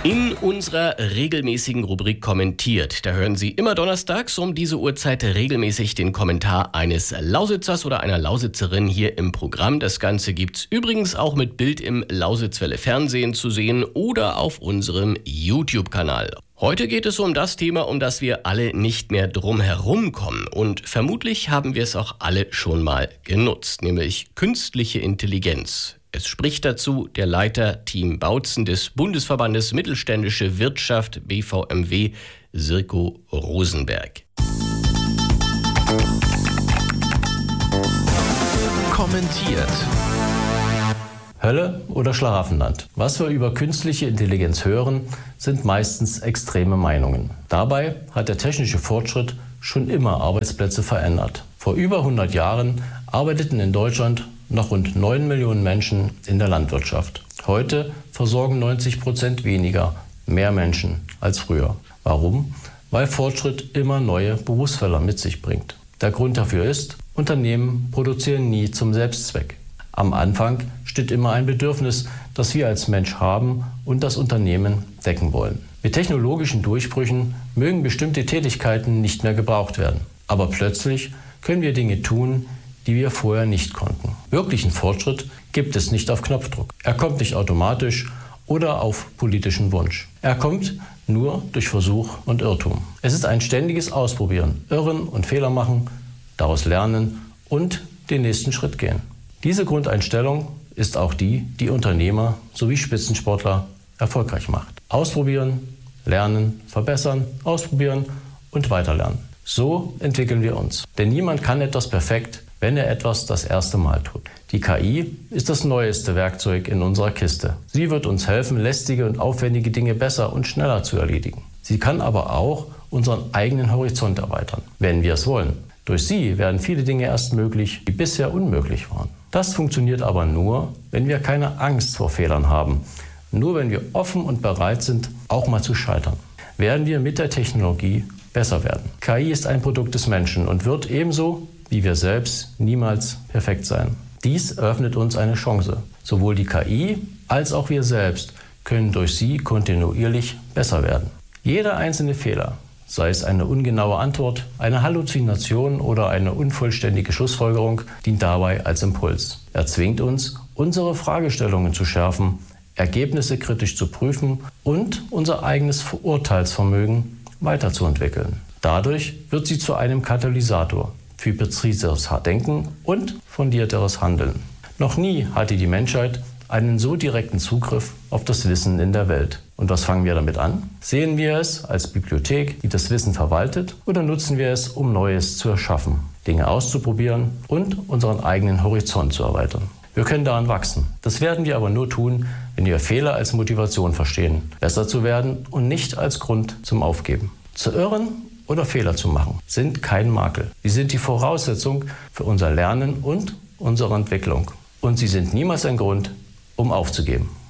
In unserer regelmäßigen Rubrik Kommentiert, da hören Sie immer donnerstags um diese Uhrzeit regelmäßig den Kommentar eines Lausitzers oder einer Lausitzerin hier im Programm. Das Ganze gibt's übrigens auch mit Bild im Lausitzwelle Fernsehen zu sehen oder auf unserem YouTube-Kanal. Heute geht es um das Thema, um das wir alle nicht mehr drum herum kommen. Und vermutlich haben wir es auch alle schon mal genutzt, nämlich künstliche Intelligenz. Es spricht dazu der Leiter Team Bautzen des Bundesverbandes Mittelständische Wirtschaft BVMW, Sirko Rosenberg. Kommentiert. Hölle oder Schlaraffenland. Was wir über künstliche Intelligenz hören, sind meistens extreme Meinungen. Dabei hat der technische Fortschritt schon immer Arbeitsplätze verändert. Vor über 100 Jahren arbeiteten in Deutschland noch rund 9 Millionen Menschen in der Landwirtschaft. Heute versorgen 90% weniger mehr Menschen als früher. Warum? Weil Fortschritt immer neue Berufsfelder mit sich bringt. Der Grund dafür ist, Unternehmen produzieren nie zum Selbstzweck. Am Anfang steht immer ein Bedürfnis, das wir als Mensch haben und das Unternehmen decken wollen. Mit technologischen Durchbrüchen mögen bestimmte Tätigkeiten nicht mehr gebraucht werden. Aber plötzlich können wir Dinge tun, die wir vorher nicht konnten. Wirklichen Fortschritt gibt es nicht auf Knopfdruck. Er kommt nicht automatisch oder auf politischen Wunsch. Er kommt nur durch Versuch und Irrtum. Es ist ein ständiges Ausprobieren, Irren und Fehler machen, daraus lernen und den nächsten Schritt gehen. Diese Grundeinstellung ist auch die Unternehmer sowie Spitzensportler erfolgreich macht. Ausprobieren, lernen, verbessern, ausprobieren und weiterlernen. So entwickeln wir uns. Denn niemand kann etwas perfekt, wenn er etwas das erste Mal tut. Die KI ist das neueste Werkzeug in unserer Kiste. Sie wird uns helfen, lästige und aufwendige Dinge besser und schneller zu erledigen. Sie kann aber auch unseren eigenen Horizont erweitern, wenn wir es wollen. Durch sie werden viele Dinge erst möglich, die bisher unmöglich waren. Das funktioniert aber nur, wenn wir keine Angst vor Fehlern haben. Nur wenn wir offen und bereit sind, auch mal zu scheitern, werden wir mit der Technologie besser werden. KI ist ein Produkt des Menschen und wird ebenso wie wir selbst niemals perfekt sein. Dies eröffnet uns eine Chance. Sowohl die KI als auch wir selbst können durch sie kontinuierlich besser werden. Jeder einzelne Fehler, sei es eine ungenaue Antwort, eine Halluzination oder eine unvollständige Schlussfolgerung, dient dabei als Impuls. Er zwingt uns, unsere Fragestellungen zu schärfen, Ergebnisse kritisch zu prüfen und unser eigenes Urteilsvermögen weiterzuentwickeln. Dadurch wird sie zu einem Katalysator für präziseres Denken und fundierteres Handeln. Noch nie hatte die Menschheit einen so direkten Zugriff auf das Wissen in der Welt. Und was fangen wir damit an? Sehen wir es als Bibliothek, die das Wissen verwaltet, oder nutzen wir es, um Neues zu erschaffen, Dinge auszuprobieren und unseren eigenen Horizont zu erweitern? Wir können daran wachsen. Das werden wir aber nur tun, wenn wir Fehler als Motivation verstehen, besser zu werden und nicht als Grund zum Aufgeben. Zu irren oder Fehler zu machen sind kein Makel. Sie sind die Voraussetzung für unser Lernen und unsere Entwicklung. Und sie sind niemals ein Grund, um aufzugeben.